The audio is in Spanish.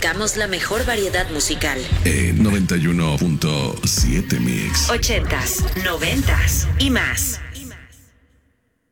buscamos la mejor variedad musical. En 91.7 Mix. 80s, 90s y más.